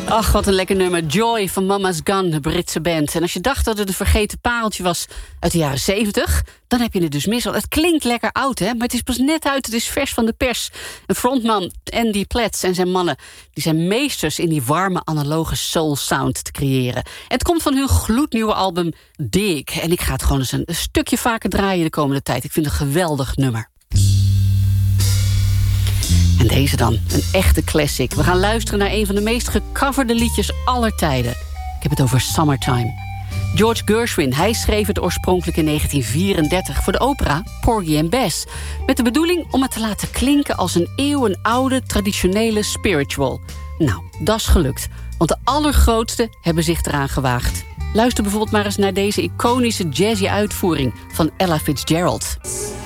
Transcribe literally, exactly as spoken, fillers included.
Ach, wat een lekker nummer. Joy van Mama's Gun, de Britse band. En als je dacht dat het een vergeten pareltje was uit de jaren zeventig... dan heb je het dus mis. Want het klinkt lekker oud, hè? Maar het is pas net uit, het is vers van de pers. Een frontman, Andy Platts en zijn mannen... die zijn meesters in die warme, analoge soul sound te creëren. En het komt van hun gloednieuwe album Dig. En ik ga het gewoon eens een, een stukje vaker draaien de komende tijd. Ik vind het een geweldig nummer. En deze dan, een echte classic. We gaan luisteren naar een van de meest gecoverde liedjes aller tijden. Ik heb het over Summertime. George Gershwin, hij schreef het oorspronkelijk in negentien vierendertig... voor de opera Porgy and Bess. Met de bedoeling om het te laten klinken als een eeuwenoude traditionele spiritual. Nou, dat is gelukt. Want de allergrootste hebben zich eraan gewaagd. Luister bijvoorbeeld maar eens naar deze iconische jazzy uitvoering van Ella Fitzgerald.